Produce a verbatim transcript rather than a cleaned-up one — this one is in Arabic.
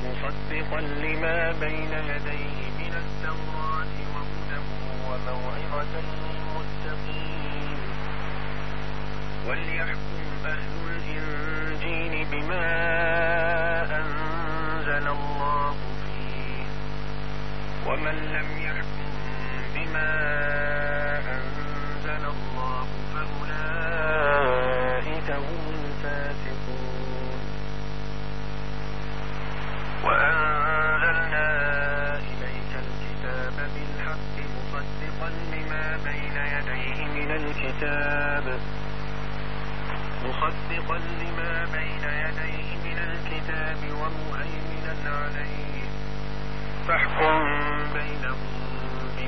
مصدقا لما بين يديه من التوراة وهدى وموعظة للمتقين وليحكم أهل الإنجيل بما أنزل الله فيه ومن لم يحكم بما أنزل الله فأولئك هم الفاسقون. وأنزلنا إليك الكتاب بالحق مصدقا لما بين يديه من الكتاب مصدقا لما بين يديه من الكتاب ومهيمنا عليه فاحكم بينهم